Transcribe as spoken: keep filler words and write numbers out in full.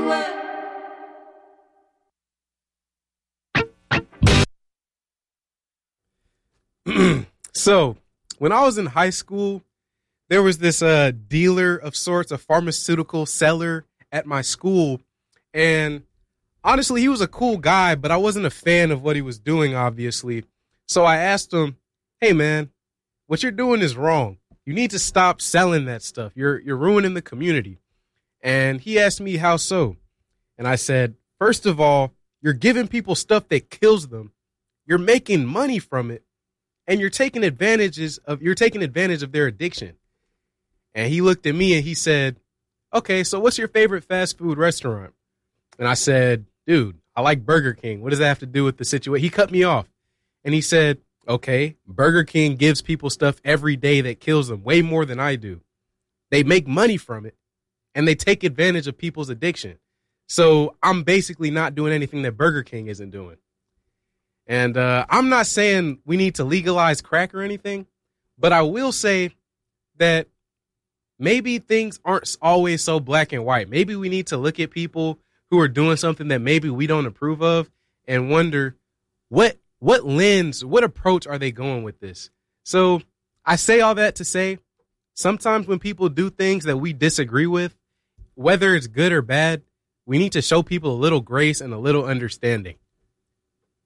So, when I was in high school, there was this uh, dealer of sorts, a pharmaceutical seller at my school. And honestly, he was a cool guy, but I wasn't a fan of what he was doing, obviously. So I asked him, hey, man, what you're doing is wrong. You need to stop selling that stuff. You're you're ruining the community. And he asked me how so. And I said, first of all, you're giving people stuff that kills them. You're making money from it. And you're taking advantages of you're taking advantage of their addiction. And he looked at me and he said, okay, so what's your favorite fast food restaurant? And I said, dude, I like Burger King. What does that have to do with the situation? He cut me off and he said, okay, Burger King gives people stuff every day that kills them way more than I do. They make money from it and they take advantage of people's addiction. So I'm basically not doing anything that Burger King isn't doing. And uh, I'm not saying we need to legalize crack or anything, but I will say that maybe things aren't always so black and white. Maybe we need to look at people who are doing something that maybe we don't approve of and wonder what what lens, what approach are they going with this? So I say all that to say sometimes when people do things that we disagree with, whether it's good or bad, we need to show people a little grace and a little understanding.